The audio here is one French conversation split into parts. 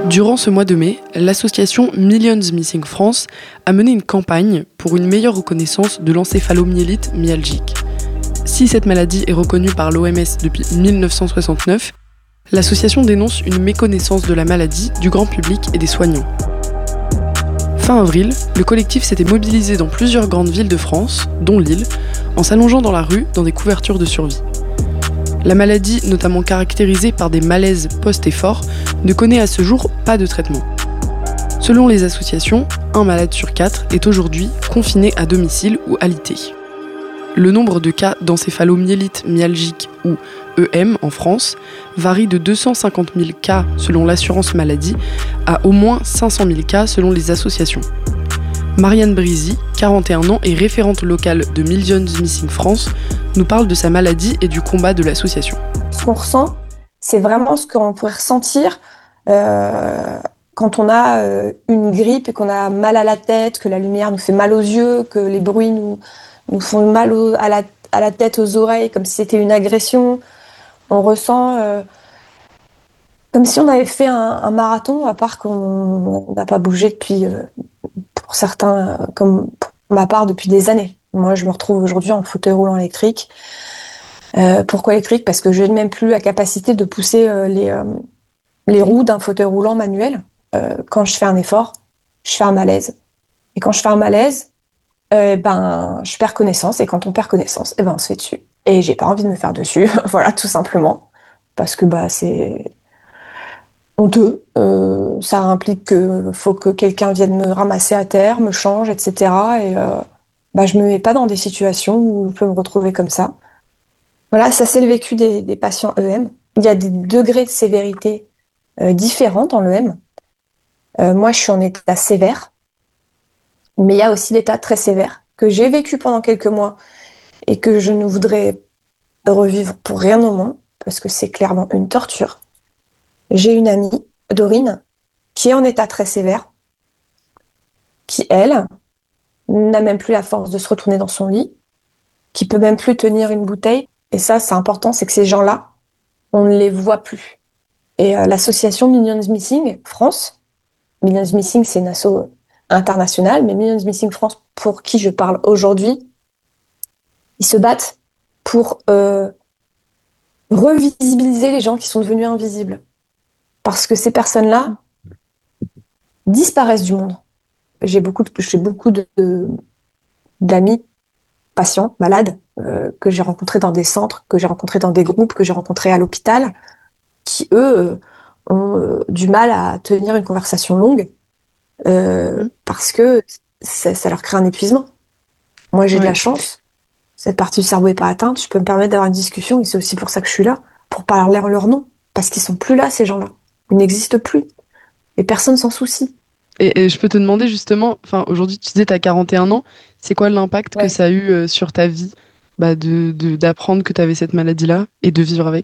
Durant ce mois de mai, l'association Millions Missing France a mené une campagne pour une meilleure reconnaissance de l'encéphalomyélite myalgique. Si cette maladie est reconnue par l'OMS depuis 1969, l'association dénonce une méconnaissance de la maladie du grand public et des soignants. Fin avril, le collectif s'était mobilisé dans plusieurs grandes villes de France, dont Lille, en s'allongeant dans la rue dans des couvertures de survie. La maladie, notamment caractérisée par des malaises post-effort, ne connaît à ce jour pas de traitement. Selon les associations, un malade sur 4 est aujourd'hui confiné à domicile ou alité. Le nombre de cas d'encéphalomyélite myalgique ou EM en France varie de 250 000 cas selon l'assurance maladie à au moins 500 000 cas selon les associations. Marianne Brisy, 41 ans et référente locale de Millions Missing France, nous parle de sa maladie et du combat de l'association. Ce qu'on ressent, c'est vraiment ce qu'on pourrait ressentir quand on a une grippe et qu'on a mal à la tête, que la lumière nous fait mal aux yeux, que les bruits nous font mal à la tête, aux oreilles, comme si c'était une agression. On ressent comme si on avait fait un marathon, à part qu'on n'a pas bougé depuis, pour certains, comme pour ma part, depuis des années. Moi, je me retrouve aujourd'hui en fauteuil roulant électrique. Pourquoi électrique ? Parce que je n'ai même plus la capacité de pousser les roues d'un fauteuil roulant manuel. Quand je fais un effort, je fais un malaise. Et quand je fais un malaise, je perds connaissance. Et quand on perd connaissance, on se fait dessus. Et j'ai pas envie de me faire dessus. Voilà, tout simplement. Parce que c'est honteux. Ça implique que faut que quelqu'un vienne me ramasser à terre, me change, etc. Et je me mets pas dans des situations où je peux me retrouver comme ça. Voilà, ça c'est le vécu des patients EM. Il y a des degrés de sévérité différents dans l'EM. Moi, je suis en état sévère, mais il y a aussi l'état très sévère que j'ai vécu pendant quelques mois et que je ne voudrais revivre pour rien au monde, parce que c'est clairement une torture. J'ai une amie, Dorine, qui est en état très sévère, qui, elle, n'a même plus la force de se retourner dans son lit, qui peut même plus tenir une bouteille. Et ça, c'est important, c'est que ces gens-là, on ne les voit plus. Et l'association Millions Missing France, Millions Missing, c'est une asso internationale, mais Millions Missing France, pour qui je parle aujourd'hui, ils se battent pour revisibiliser les gens qui sont devenus invisibles. Parce que ces personnes-là disparaissent du monde. J'ai beaucoup d'amis, patients, malades, que j'ai rencontrés dans des centres, que j'ai rencontrés dans des groupes, que j'ai rencontrés à l'hôpital, qui, eux, ont du mal à tenir une conversation longue parce que ça leur crée un épuisement. Moi, j'ai de la chance. Cette partie du cerveau n'est pas atteinte. Je peux me permettre d'avoir une discussion et c'est aussi pour ça que je suis là, pour parler leur nom. Parce qu'ils sont plus là, ces gens-là. Ils n'existent plus. Et personne s'en soucie. Et je peux te demander justement, aujourd'hui tu disais tu as 41 ans, c'est quoi l'impact que ça a eu sur ta vie d'apprendre que tu avais cette maladie-là et de vivre avec ?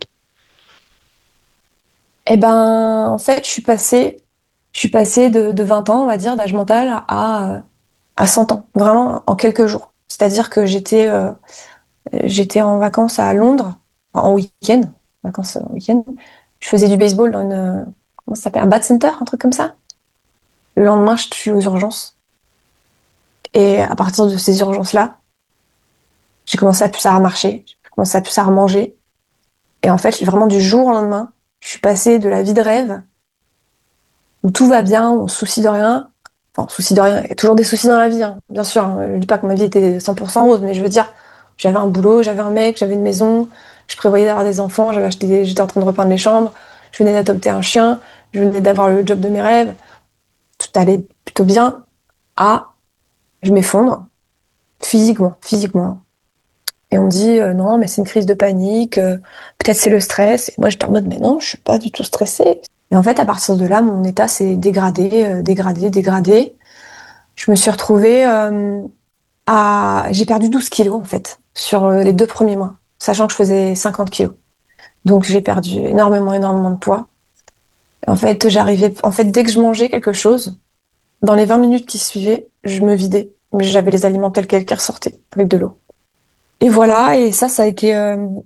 En fait, je suis passée de 20 ans, on va dire, d'âge mental à 100 ans, vraiment en quelques jours. C'est-à-dire que j'étais en vacances à Londres, en week-end, Je faisais du baseball dans comment ça s'appelle, un bat center, un truc comme ça. Le lendemain, je suis aux urgences. Et à partir de ces urgences-là, j'ai commencé à plus à marcher, j'ai commencé à plus à manger. Et en fait, vraiment du jour au lendemain, je suis passée de la vie de rêve, où tout va bien, où on se soucie de rien. Enfin, souci de rien, il y a toujours des soucis dans la vie, hein. Bien sûr. Hein. Je ne dis pas que ma vie était 100% rose, mais je veux dire, j'avais un boulot, j'avais un mec, j'avais une maison, je prévoyais d'avoir des enfants, j'étais en train de repeindre les chambres, je venais d'adopter un chien, je venais d'avoir le job de mes rêves. Tout allait plutôt bien. Je m'effondre, physiquement. Et on me dit, non, mais c'est une crise de panique, peut-être c'est le stress. Et moi, j'étais en mode, mais non, je suis pas du tout stressée. Et en fait, à partir de là, mon état s'est dégradé. Je me suis retrouvée j'ai perdu 12 kilos, en fait, sur les 2 premiers mois, sachant que je faisais 50 kilos. Donc, j'ai perdu énormément de poids. En fait, dès que je mangeais quelque chose, dans les 20 minutes qui suivaient, je me vidais. Mais j'avais les aliments tels quels qui ressortaient, avec de l'eau. Et voilà, et ça a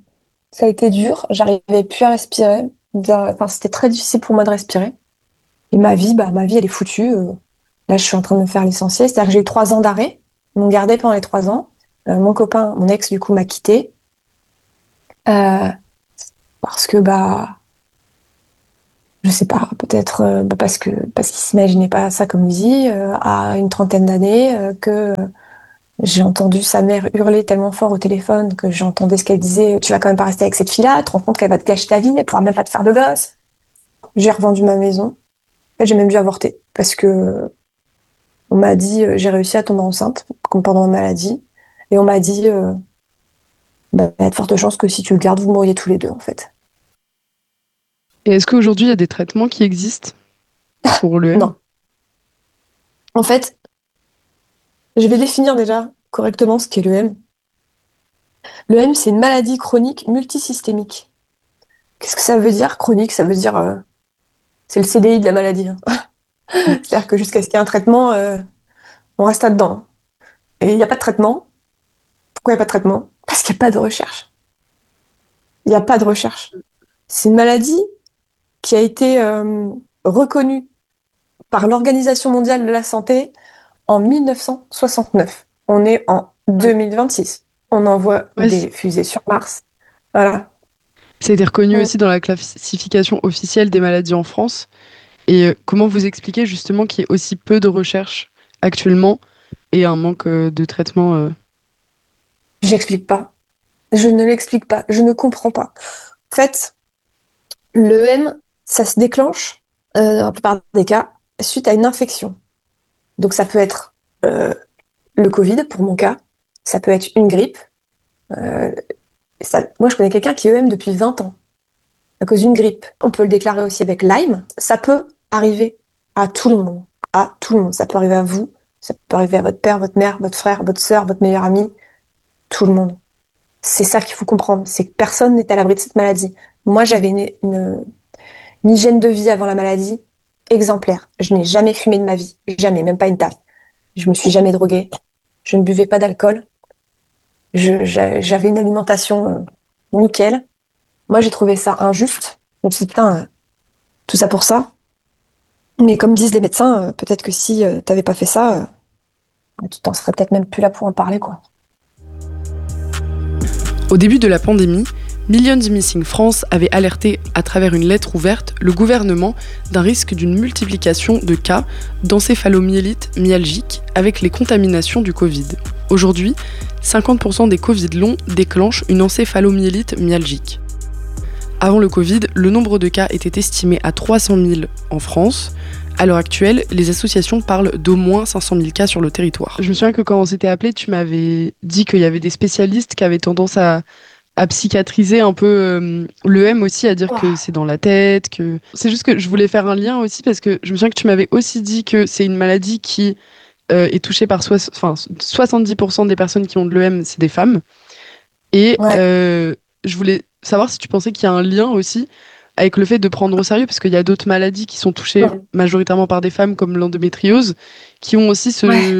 été dur. J'arrivais plus à respirer. C'était très difficile pour moi de respirer. Et ma vie, elle est foutue. Là, je suis en train de me faire licencier. C'est-à-dire que j'ai eu 3 ans d'arrêt. Ils m'ont gardé pendant les 3 ans. Mon copain, mon ex, du coup, m'a quitté. Euh, parce que, je sais pas, peut-être parce qu'il s'imaginait pas ça comme vie, à une trentaine d'années, que j'ai entendu sa mère hurler tellement fort au téléphone que j'entendais ce qu'elle disait. Tu vas quand même pas rester avec cette fille-là, tu te rends compte qu'elle va te gâcher ta vie, elle pourra même pas te faire de gosse. J'ai revendu ma maison. J'ai même dû avorter parce que on m'a dit, j'ai réussi à tomber enceinte comme pendant ma maladie. Et on m'a dit, il y a de fortes chances que si tu le gardes, vous mourriez tous les deux, en fait. Et est-ce qu'aujourd'hui, il y a des traitements qui existent pour l'EM? Non. En fait, je vais définir déjà correctement ce qu'est l'EM. L'EM, c'est une maladie chronique multisystémique. Qu'est-ce que ça veut dire, chronique? Ça veut dire, c'est le CDI de la maladie, hein. C'est-à-dire que jusqu'à ce qu'il y ait un traitement, on reste là-dedans. Et il n'y a pas de traitement. Pourquoi il n'y a pas de traitement? Parce qu'il n'y a pas de recherche. Il n'y a pas de recherche. C'est une maladie qui a été reconnue par l'Organisation mondiale de la santé en 1969. On est en 2026. On envoie Ouais, des fusées sur Mars. Voilà. ça a été reconnu Mm. aussi dans la classification officielle des maladies en France. Et comment vous expliquez justement qu'il y ait aussi peu de recherche actuellement et un manque de traitement J'explique pas. Je ne l'explique pas. Je ne comprends pas. En fait, l'EM, ça se déclenche, dans la plupart des cas, suite à une infection. Donc ça peut être le Covid, pour mon cas. Ça peut être une grippe. Euh, moi, je connais quelqu'un qui est EM depuis 20 ans, à cause d'une grippe. On peut le déclarer aussi avec Lyme. Ça peut arriver à tout le monde. À tout le monde. Ça peut arriver à vous. Ça peut arriver à votre père, votre mère, votre frère, votre sœur, votre meilleur ami. Tout le monde. C'est ça qu'il faut comprendre. C'est que personne n'est à l'abri de cette maladie. Moi, j'avais une hygiène de vie avant la maladie exemplaire. Je n'ai jamais fumé de ma vie. Jamais. Même pas une tasse. Je me suis jamais droguée. Je ne buvais pas d'alcool. J'avais une alimentation nickel. Moi, j'ai trouvé ça injuste. Je me suis dit, putain, tout ça pour ça. Mais comme disent les médecins, peut-être que si t'avais pas fait ça, tu t'en serais peut-être même plus là pour en parler, quoi. Au début de la pandémie, Millions Missing France avait alerté à travers une lettre ouverte le gouvernement d'un risque d'une multiplication de cas d'encéphalomyélite myalgique avec les contaminations du Covid. Aujourd'hui, 50% des Covid longs déclenchent une encéphalomyélite myalgique. Avant le Covid, le nombre de cas était estimé à 300 000 en France. À l'heure actuelle, les associations parlent d'au moins 500 000 cas sur le territoire. Je me souviens que quand on s'était appelé, tu m'avais dit qu'il y avait des spécialistes qui avaient tendance à psychiatriser un peu l'EM aussi, à dire que c'est dans la tête, que... C'est juste que je voulais faire un lien aussi parce que je me souviens que tu m'avais aussi dit que c'est une maladie qui est touchée par 70% des personnes qui ont de l'EM, c'est des femmes. Et je voulais savoir si tu pensais qu'il y a un lien aussi avec le fait de prendre au sérieux, parce qu'il y a d'autres maladies qui sont touchées majoritairement par des femmes, comme l'endométriose, qui ont aussi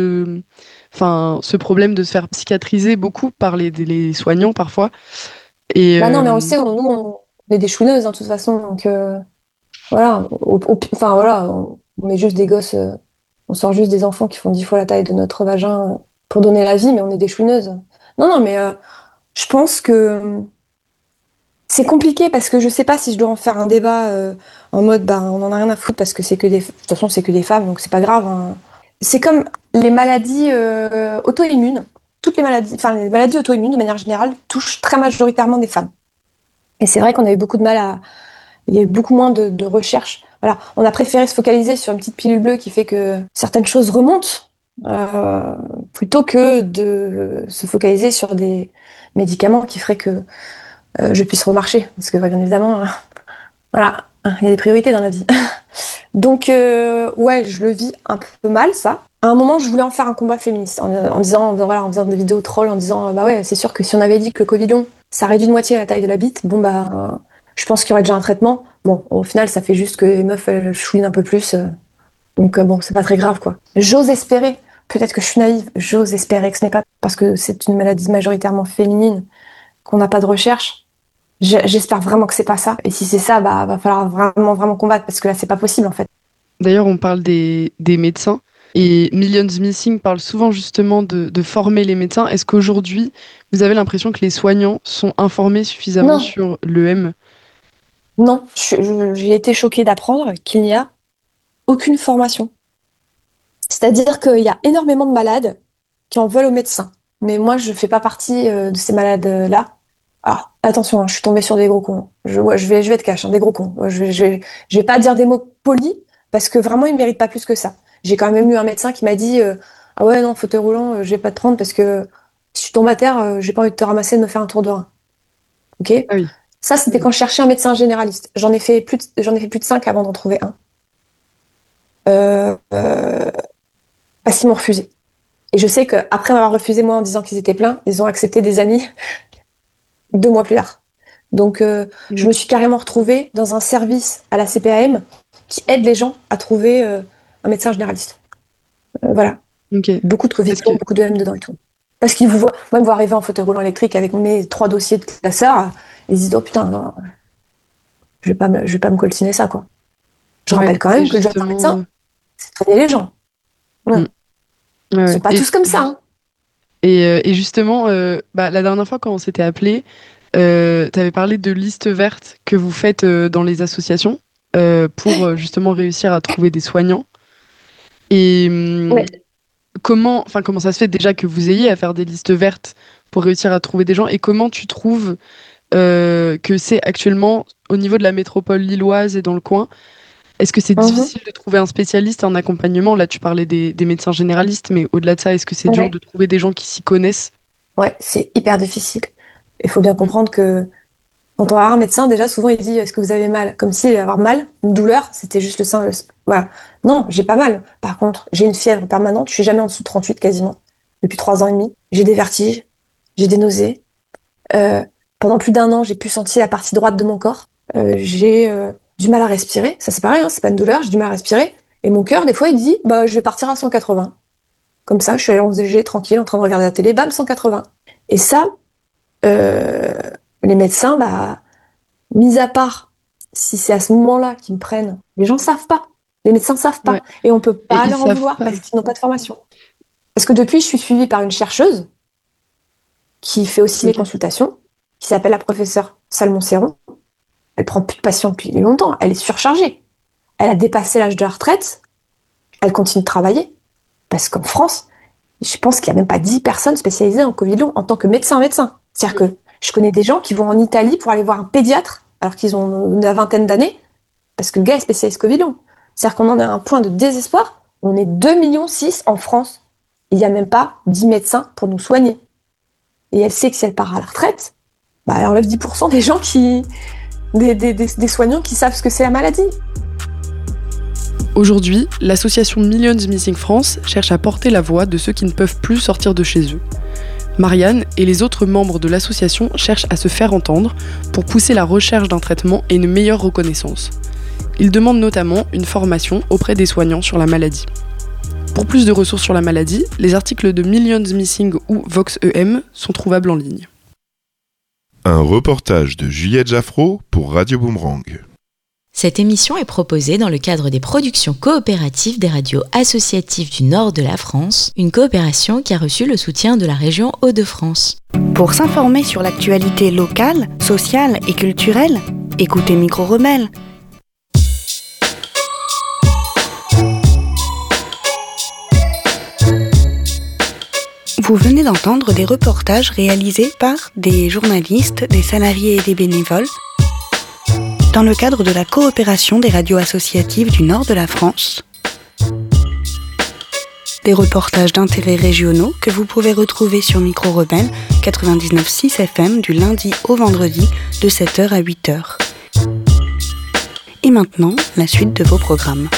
ce problème de se faire psychiatriser beaucoup par les soignants parfois. Et, non, mais on le sait, nous, on est des chouineuses, hein, de toute façon. Donc, voilà. Enfin, voilà, on est juste des gosses. On sort juste des enfants qui font 10 fois la taille de notre vagin pour donner la vie, mais on est des chouineuses. Non, mais je pense que c'est compliqué parce que je sais pas si je dois en faire un débat en mode on en a rien à foutre parce que de toute façon c'est que des femmes donc c'est pas grave, hein. C'est comme les maladies auto-immunes. Toutes les maladies auto-immunes de manière générale touchent très majoritairement des femmes. Et c'est vrai qu'on a eu beaucoup de mal il y a eu beaucoup moins de recherches. Voilà, on a préféré se focaliser sur une petite pilule bleue qui fait que certaines choses remontent plutôt que de se focaliser sur des médicaments qui feraient que je puisse remarcher. Parce que, bien évidemment, voilà, il y a des priorités dans la vie. Donc, ouais, je le vis un peu mal, ça. À un moment, je voulais en faire un combat féministe en faisant des vidéos trolls, en disant, bah ouais, c'est sûr que si on avait dit que le Covid long, ça réduit de moitié la taille de la bite, je pense qu'il y aurait déjà un traitement. Bon, au final, ça fait juste que les meufs, elles chouinent un peu plus. Donc, bon, c'est pas très grave, quoi. J'ose espérer, peut-être que je suis naïve, j'ose espérer que ce n'est pas parce que c'est une maladie majoritairement féminine qu'on n'a pas de recherche. J'espère vraiment que c'est pas ça. Et si c'est ça, va falloir vraiment, vraiment combattre parce que là, c'est pas possible, en fait. D'ailleurs, on parle des médecins et Millions Missing parle souvent justement de former les médecins. Est-ce qu'aujourd'hui, vous avez l'impression que les soignants sont informés suffisamment Non, sur l'EM? non, j'ai été choquée d'apprendre qu'il n'y a aucune formation. C'est-à-dire qu'il y a énormément de malades qui en veulent aux médecins. Mais moi, je fais pas partie de ces malades-là. Alors, attention, hein, je suis tombée sur des gros cons. Je vais être cash, hein, des gros cons. Je vais pas dire des mots polis parce que vraiment, ils méritent pas plus que ça. J'ai quand même eu un médecin qui m'a dit ah ouais, non, fauteuil roulant, je vais pas te prendre parce que si tu tombes à terre, j'ai pas envie de te ramasser et de me faire un tour de rein. Ok? Ah oui. Ça, c'était quand je cherchais un médecin généraliste. J'en ai fait plus de 5 avant d'en trouver un. Euh, euh, Parce qu'ils m'ont refusé. Et je sais qu'après m'avoir refusé, moi, en disant qu'ils étaient pleins, ils ont accepté des amis 2 mois plus tard. Donc, je me suis carrément retrouvée dans un service à la CPAM qui aide les gens à trouver un médecin généraliste. Voilà. Ok. Beaucoup de Covid, Parce que, beaucoup de M dedans et tout. Parce qu'ils vous voient, moi, me voir arriver en fauteuil roulant électrique avec mes 3 dossiers de classeurs, ils se disent, oh putain, non, je vais pas me coltiner ça, quoi. Je ouais, rappelle quand et même que le job d'un justement, médecin, c'est de soigner les gens. Ouais. mm, ouais, Ils ouais. sont pas tous comme ça, hein. Et justement, bah, la dernière fois quand on s'était appelé, tu avais parlé de listes vertes que vous faites dans les associations pour justement réussir à trouver des soignants. Et Ouais. comment ça se fait déjà que vous ayez à faire des listes vertes pour réussir à trouver des gens et comment tu trouves que c'est actuellement au niveau de la métropole lilloise et dans le coin? Est-ce que c'est Mhm. difficile de trouver un spécialiste en accompagnement? Là, tu parlais des médecins généralistes, mais au-delà de ça, est-ce que c'est dur Ouais. de trouver des gens qui s'y connaissent? Ouais, c'est hyper difficile. Il faut bien Mm. comprendre que quand on va voir un médecin, déjà, souvent, il dit, est-ce que vous avez mal? Comme si avoir mal, une douleur, c'était juste le sein. Voilà. Non, j'ai pas mal. Par contre, j'ai une fièvre permanente. Je suis jamais en dessous de 38 quasiment. Depuis 3 ans et demi. J'ai des vertiges. J'ai des nausées. Euh, Pendant plus d'1 an, j'ai pu sentir la partie droite de mon corps. J'ai du mal à respirer. Ça, c'est pareil, hein, c'est pas une douleur. J'ai du mal à respirer. Et mon cœur, des fois, il dit, bah, je vais partir à 180. Comme ça, je suis allée en VG tranquille, en train de regarder la télé, bam, 180. Et ça, euh, les médecins, bah, mis à part si c'est à ce moment-là qu'ils me prennent, les gens savent pas. Les médecins savent Ouais. pas. Et on peut Et pas ils leur en savent vouloir pas. parce qu'ils n'ont pas de formation. Parce que depuis, je suis suivie par une chercheuse qui fait aussi les Ok. consultations, qui s'appelle la professeure Salmon-Serron. Elle prend plus de patients depuis longtemps. Elle est surchargée. Elle a dépassé l'âge de la retraite. Elle continue de travailler. Parce qu'en France, je pense qu'il n'y a même pas 10 personnes spécialisées en Covid long en tant que médecin. C'est-à-dire que je connais des gens qui vont en Italie pour aller voir un pédiatre alors qu'ils ont une vingtaine d'années parce que le gars est spécialiste Covid long. C'est-à-dire qu'on en est à un point de désespoir. On est 2,6 millions en France. Il n'y a même pas 10 médecins pour nous soigner. Et elle sait que si elle part à la retraite, bah, elle enlève 10% des gens des soignants qui savent ce que c'est la maladie. Aujourd'hui, l'association Millions Missing France cherche à porter la voix de ceux qui ne peuvent plus sortir de chez eux. Marianne et les autres membres de l'association cherchent à se faire entendre pour pousser la recherche d'un traitement et une meilleure reconnaissance. Ils demandent notamment une formation auprès des soignants sur la maladie. Pour plus de ressources sur la maladie, les articles de Millions Missing ou VoxEM sont trouvables en ligne. Un reportage de Juliette Jaffraud pour Radio Boomerang. Cette émission est proposée dans le cadre des productions coopératives des radios associatives du nord de la France, une coopération qui a reçu le soutien de la région Hauts-de-France. Pour s'informer sur l'actualité locale, sociale et culturelle, écoutez Micro Rebelle. Vous venez d'entendre des reportages réalisés par des journalistes, des salariés et des bénévoles dans le cadre de la coopération des radios associatives du nord de la France. Des reportages d'intérêts régionaux que vous pouvez retrouver sur Micro Rebelle 99.6 FM du lundi au vendredi de 7h à 8h. Et maintenant, la suite de vos programmes.